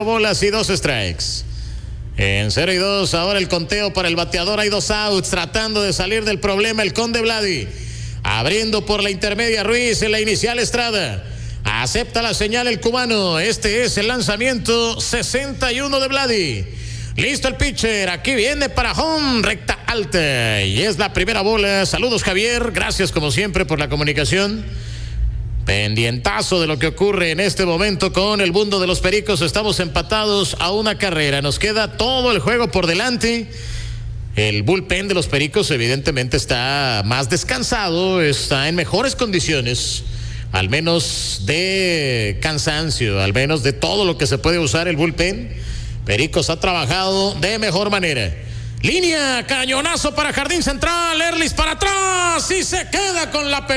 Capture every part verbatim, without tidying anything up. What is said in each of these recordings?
Bolas y dos strikes. En cero y dos, ahora el conteo para el bateador. Hay dos outs, tratando de salir del problema el Conde Vladi. Abriendo por la intermedia Ruiz, en la inicial Estrada. Acepta la señal el cubano. Este es el lanzamiento sesenta y uno de Vladi. Listo el pitcher, aquí viene para home, recta alta. Y es la primera bola. Saludos, Javier, gracias como siempre por la comunicación. Pendientazo de lo que ocurre en este momento con el mundo de los Pericos. Estamos empatados a una carrera. Nos queda todo el juego por delante. El bullpen de los Pericos evidentemente está más descansado, está en mejores condiciones, al menos de cansancio, al menos de todo lo que se puede usar el bullpen. Pericos ha trabajado de mejor manera. Línea, cañonazo para Jardín Central, Erlis para atrás y se queda con la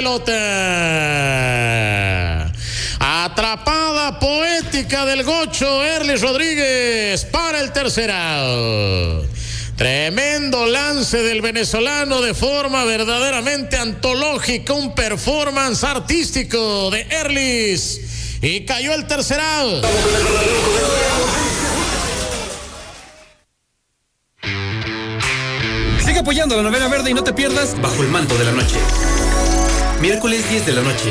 pelota. Atrapada poética del gocho Erlis Rodríguez para el tercer out. Tremendo lance del venezolano de forma verdaderamente antológica, un performance artístico de Erlis y cayó el tercer out. Sigue apoyando la novena verde y no te pierdas Bajo el Manto de la Noche. Miércoles diez de la noche.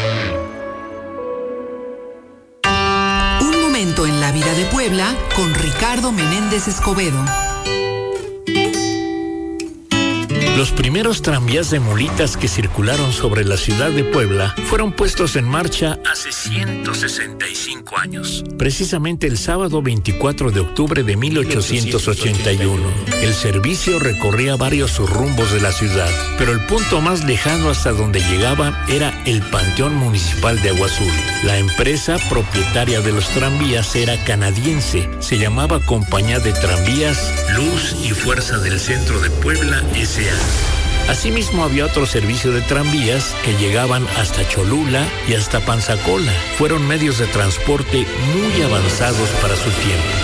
Un momento en la vida de Puebla con Ricardo Menéndez Escobedo. Los primeros tranvías de mulitas que circularon sobre la ciudad de Puebla fueron puestos en marcha hace ciento sesenta y cinco años, precisamente el sábado veinticuatro de octubre de mil ochocientos ochenta y uno. El servicio recorría varios rumbos de la ciudad, pero el punto más lejano hasta donde llegaba era el Panteón Municipal de Agua Azul. La empresa propietaria de los tranvías era canadiense, se llamaba Compañía de Tranvías Luz y Fuerza del Centro de Puebla S A Asimismo había otro servicio de tranvías que llegaban hasta Cholula y hasta Panzacola. Fueron medios de transporte muy avanzados para su tiempo.